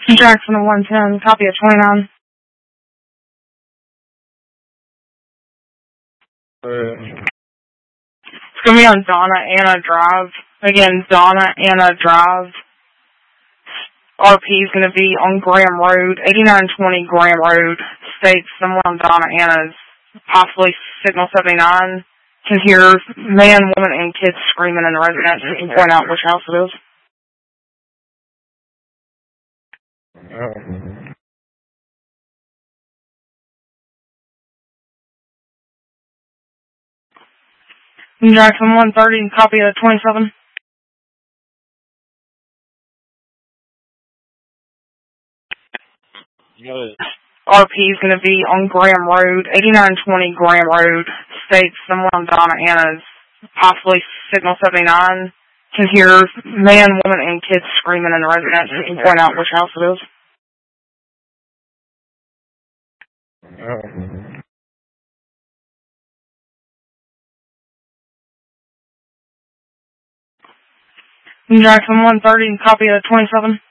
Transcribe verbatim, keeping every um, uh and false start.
Jackson of one ten, copy of twenty-nine. Uh, It's going to be on Donna Anna Drive. Again, Donna Anna Drive. R P is going to be on Graham Road, eighty-nine twenty Graham Road. States someone on Donna Anna's, possibly Signal seventy-nine, can hear man, woman, and kids screaming in the residence. You can point out which house it is. uh, Jackson one thirty, copy of twenty-seven. R P is going to be on Graham Road, eighty-nine twenty Graham Road. States someone on Donna Anna's, possibly Signal seventy-nine, can hear man, woman, and kids screaming in the residence. You can point out which house it is. uh, Jackson one thirty, copy of twenty-seven.